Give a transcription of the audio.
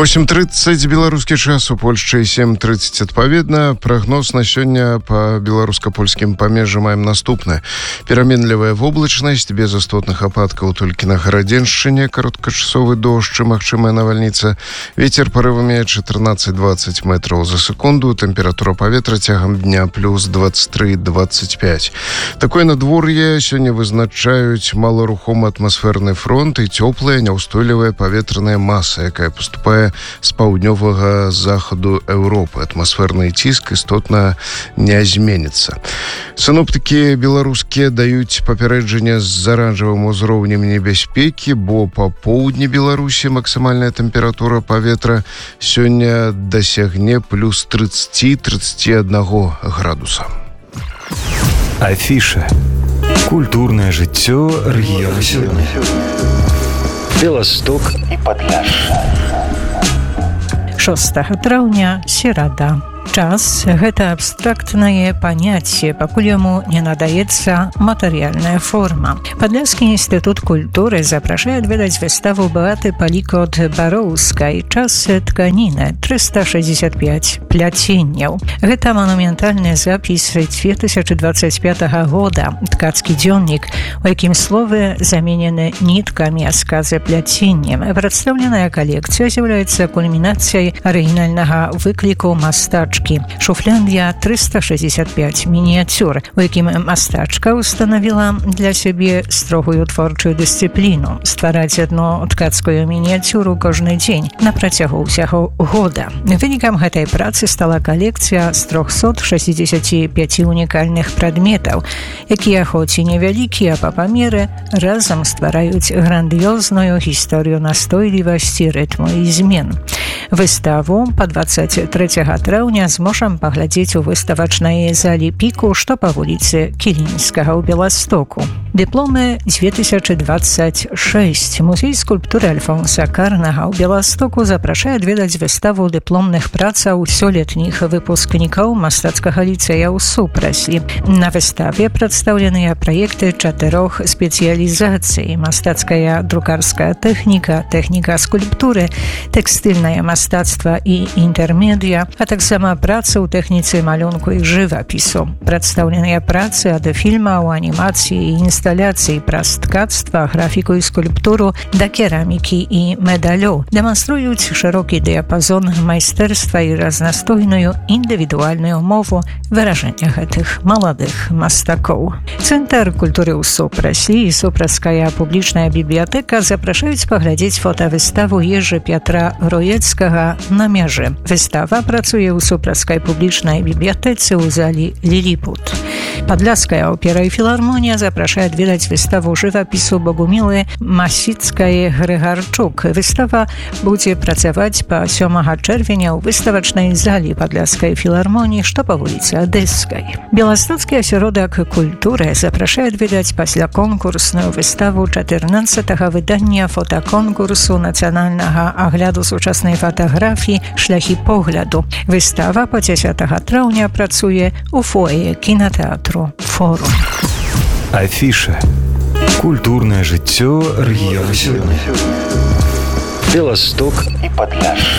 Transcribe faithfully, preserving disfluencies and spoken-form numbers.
восемь тридцать беларускі час, у Польшчы сем тридцать адпаведна. Прагноз на сёння па беларуска-польскім памежжы маем наступны. Пераменлівая воблачнасць, без істотных ападкаў толькі на Гарадзеншчыне, кароткачасовы дождж і магчымая навальніца. Вецер парывамі чатырнаццаць дваццаць метраў за секунду. Тэмпература паветра цягам дня плюс двадцать три двадцать пять. Такое надвор'е сёння вызначаюць маларухомы атмасферны фронт і цёплая няўстойлівая паветраная маса, якая паступае з паўднёвага захаду Еўропы. Атмасферны ціск істотна не зменіцца. Сіноптыкі беларускія даюць папярэджанне з аранжавым узроўнем небяспекі, бо па поўдні Беларусі максімальная тэмпература паветра сёння дасягне плюс тридцать тридцать один градуса. Афіша. Культурнае жыццё рэгіёну сёння. Беласток і Падляшша. шостага траўня, серада. Час – гэта абстрактнае паняцце, пакуль яму не надаецца матэрыяльная форма. Падляшскі інстытут культуры запрашае адведаць выставу «Беаты Палікот Бароўскай. Час тканіны. триста шестьдесят пять пляценняў». Гэта манументальны запіс две тысячи двадцать пятага года, ткацкі дзённік, у якім словы заменены ніткамі, а сказы пляценнем. Прадстаўленая калекцыя з'яўляецца кульмінацыяй арыгінальнага выкліку мастачкі. Шуфляндія триста шестьдесят пять мініяцюр, у якім мастачка установіла для сябе строгую творчую дысцыпліну ствараць адну ткацкую мініяцюру кожны дзень на працягу ўсяго года. Вынікам гэтай працы стала калекцыя з трохсот шестидесяти пяти унікальных прадметаў, якія хоць і невялікія па памеры, разам ствараюць грандыёзную гісторыю настойлівасці, рытму і змен. Выставу па двадцать трэцяга траўня зможам паглядзець у выставачнай залі «Піку», што па вуліцы Кілінскага ў Беластоку. Дыпломы две тысячи двадцать шесть. Музей скульптуры Альфонса Карнага ў Беластоку запрашае адведаць выставу дыпломных працаў сёлетніх выпускнікаў мастацкага ліцэя ў Супраслі. На выставе прадстаўленыя праекты чатырох спецыялізацый: мастацкая друкарская тэхніка, тэхніка скульптуры, тэкстыльнае мастацтва і інтэрмедыя, а таксама працы ў тэхніцы малюнку і жывапісу. Прадстаўленыя працы ад фільмаў, анімацыі і інсталяцый праз ткацтва, графіку і скульптуру да керамікі і медалёў дэманструюць шырокі дыяпазон майстэрства і разнастойную індывідуальную мову выражэння гэтых маладых мастакоў. Цэнтр культуры ў Супраслі і Супрацкая публічная бібліятэка запрашаюць паглядзець фотавыставу Ежы Пятра Роецкага «На мяжы». Выстава працуе ў Супрацкай публічнай бібліятэцы ў залі «Ліліпут». Падляшская опера і філармонія запрашае адведаць выставу жывапісу Богумілы Масіцкай Грыгарчук. Выстава будзе працаваць па сёмага чэрвеня ў выставачнай залі Падляшскай філармоніі, што па вуліцы Адэскай. Беластоцкі асяродак культуры запрашае адведаць пасля конкурсную выставу чатырнаццатага выдання фотаконкурсу нацыянальнага агляду сучаснай фатаграфіі «Шляхі погляду». Выстава па дзесятага траўня працуе ў фоє кінатэатру «Форум». Афіша. Культурнае жыццё рэгіёну сёння. Беласток і Падляшша.